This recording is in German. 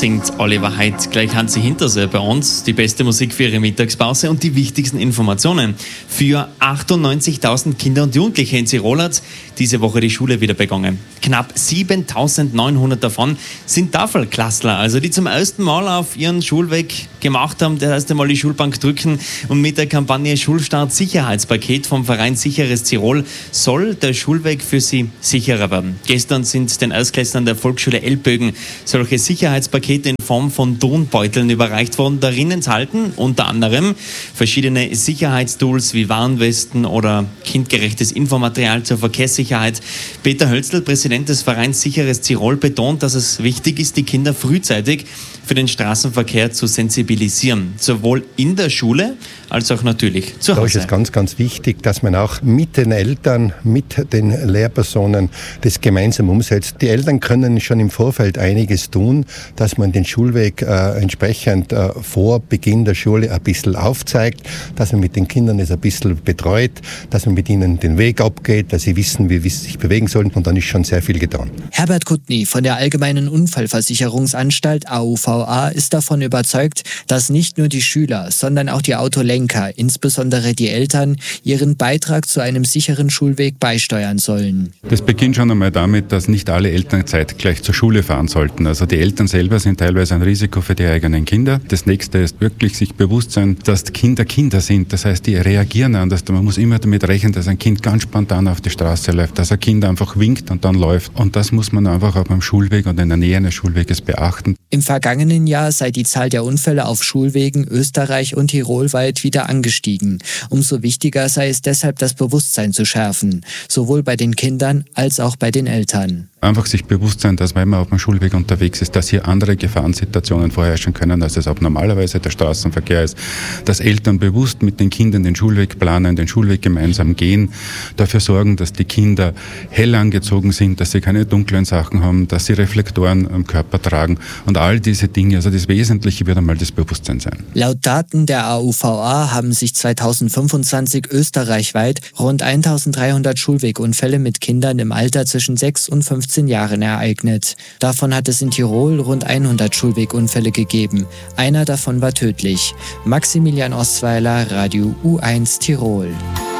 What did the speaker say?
singt Oliver Heid. Gleich haben Sie hinter sich bei uns die beste Musik für Ihre Mittagspause und die wichtigsten Informationen. Für 98.000 Kinder und Jugendliche in Tirol hat diese Woche die Schule wieder begonnen. Knapp 7.900 davon sind Tafelklassler, also die zum ersten Mal auf ihren Schulweg gemacht haben, das erste Mal die Schulbank drücken, und mit der Kampagne Schulstart Sicherheitspaket vom Verein Sicheres Tirol soll der Schulweg für sie sicherer werden. Gestern sind den Erstklässlern der Volksschule Elbögen solche Sicherheitspakete in Form von Tonbeuteln überreicht worden. Darin enthalten unter anderem verschiedene Sicherheitstools wie Warnwesten oder kindgerechtes Infomaterial zur Verkehrssicherheit. Peter Hölzl, Präsident des Vereins Sicheres Tirol, betont, dass es wichtig ist, die Kinder frühzeitig für den Straßenverkehr zu sensibilisieren, sowohl in der Schule als auch natürlich zu Hause. Da ist es ganz, ganz wichtig, dass man auch mit den Eltern, mit den Lehrpersonen das gemeinsam umsetzt. Die Eltern können schon im Vorfeld einiges tun, dass man den Schulweg entsprechend vor Beginn der Schule ein bisschen aufzeigt, dass man mit den Kindern es ein bisschen betreut, dass man mit ihnen den Weg abgeht, dass sie wissen, wie sie sich bewegen sollen, und dann ist schon sehr viel getan. Herbert Kutny von der Allgemeinen Unfallversicherungsanstalt AUVA ist davon überzeugt, dass nicht nur die Schüler, sondern auch die Autolenker, insbesondere die Eltern, ihren Beitrag zu einem sicheren Schulweg beisteuern sollen. Das beginnt schon einmal damit, dass nicht alle Eltern zeitgleich zur Schule fahren sollten. Also die Eltern selber sind teilweise ein Risiko für die eigenen Kinder. Das nächste ist wirklich sich bewusst sein, dass Kinder Kinder sind. Das heißt, die reagieren anders. Man muss immer damit rechnen, dass ein Kind ganz spontan auf die Straße läuft, dass ein Kind einfach winkt und dann läuft. Und das muss man einfach auch beim Schulweg und in der Nähe eines Schulweges beachten. Im vergangenen Jahr sei die Zahl der Unfälle auf Schulwegen Österreich und tirolweit wieder angestiegen. Umso wichtiger sei es deshalb, das Bewusstsein zu schärfen, sowohl bei den Kindern als auch bei den Eltern. Einfach sich bewusst sein, dass wenn man auf dem Schulweg unterwegs ist, dass hier andere Gefahrensituationen vorherrschen können, als es auch normalerweise der Straßenverkehr ist. Dass Eltern bewusst mit den Kindern den Schulweg planen, den Schulweg gemeinsam gehen, dafür sorgen, dass die Kinder hell angezogen sind, dass sie keine dunklen Sachen haben, dass sie Reflektoren am Körper tragen und all diese Dinge. Also das Wesentliche wird einmal das Bewusstsein sein. Laut Daten der AUVA haben sich 2025 österreichweit rund 1.300 Schulwegunfälle mit Kindern im Alter zwischen 6 und 15 Jahren ereignet. Davon hat es in Tirol rund 100 Schulwegunfälle gegeben. Einer davon war tödlich. Maximilian Ostweiler, Radio U1 Tirol.